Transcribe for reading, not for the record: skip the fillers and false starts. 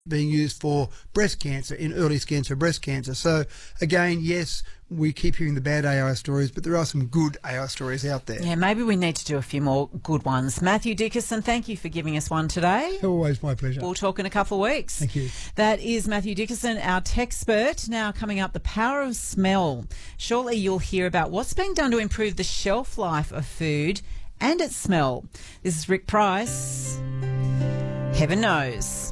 being used for breast cancer, in early scans for breast cancer. So again, yes, we keep hearing the bad AI stories, but there are some good AI stories out there. Yeah, maybe we need to do a few more good ones. Matthew Dickerson, thank you for giving us one today. Always my pleasure. We'll talk in a couple of weeks. Thank you. That is Matthew Dickerson, our techspert. Now coming up, the power of smell. Shortly you'll hear about what's being done to improve the shelf life of food and its smell. This is Rick Price. Heaven knows.